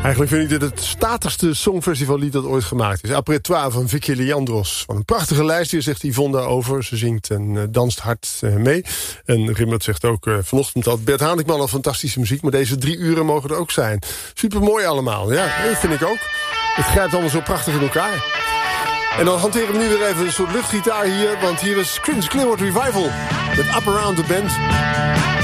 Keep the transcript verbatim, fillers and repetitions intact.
Eigenlijk vind ik dit het statigste songfestivallied dat ooit gemaakt is. Après toi van Vicky Leandros. Wat een prachtige lijst, hier zegt Yvonne daarover. Ze zingt en uh, danst hard uh, mee. En Rimmert zegt ook uh, vanochtend dat Bert Haandikman al fantastische muziek. Maar deze drie uren mogen er ook zijn. Supermooi allemaal. Ja, dat vind ik ook. Het grijpt allemaal zo prachtig in elkaar. En dan hanteren we nu weer even een soort luchtgitaar hier. Want hier is Creedence Clearwater Revival. Met Up Around the Bend.